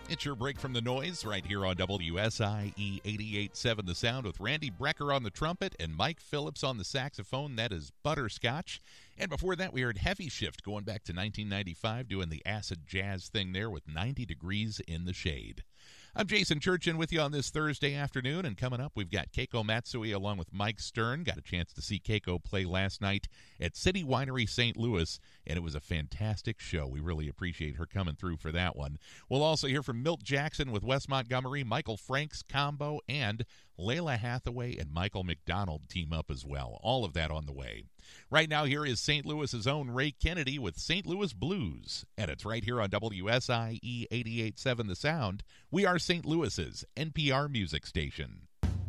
It's your break from the noise right here on WSIE 88.7 The Sound with Randy Brecker on the trumpet and Mike Phillips on the saxophone. That is Butterscotch. And before that, we heard Heavy Shift going back to 1995 doing the acid jazz thing there with 90 Degrees in the Shade. I'm Jason Churchin with you on this Thursday afternoon, and coming up, we've got Keiko Matsui along with Mike Stern. Got a chance to see Keiko play last night at City Winery St. Louis, and it was a fantastic show. We really appreciate her coming through for that one. We'll also hear from Milt Jackson with Wes Montgomery, Michael Franks combo, and Layla Hathaway and Michael McDonald team up as well. All of that on the way. Right now, here is St. Louis's own Ray Kennedy with St. Louis Blues, and it's right here on WSIE 88.7 The Sound. We are St. Louis's NPR music station.